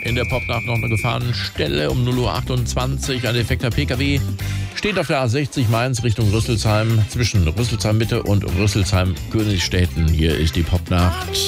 In der Popnacht noch eine Gefahrenstelle um 0:28 Uhr. Ein defekter PKW steht auf der A60 Mainz Richtung Rüsselsheim zwischen Rüsselsheim Mitte und Rüsselsheim Königstetten. Hier ist die Popnacht.